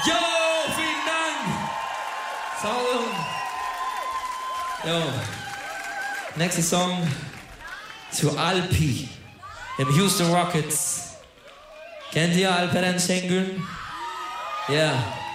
Yo, vielen Dank. Sound. Yo. Nächster Song zu Alpi im Houston Rockets. Kennt ihr Alperen Şengün? Ja. Yeah.